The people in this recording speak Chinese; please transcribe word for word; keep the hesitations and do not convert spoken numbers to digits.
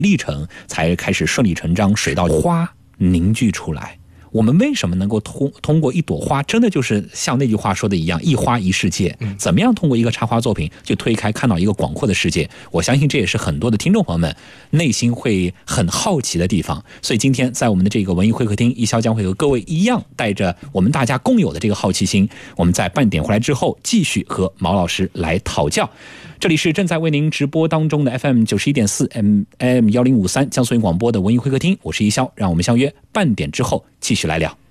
历程才开始顺理成章，水到花凝聚出来。我们为什么能够通通过一朵花，真的就是像那句话说的一样，一花一世界。怎么样通过一个插花作品就推开看到一个广阔的世界？我相信这也是很多的听众朋友们内心会很好奇的地方。所以今天在我们的这个文艺会客厅，一潇将会和各位一样，带着我们大家共有的这个好奇心，我们在半点回来之后继续和毛老师来讨教。这里是正在为您直播当中的 F M 九十一点四 M M 幺零五三江苏云广播的文艺会客厅，我是一潇，让我们相约半点之后继续来聊。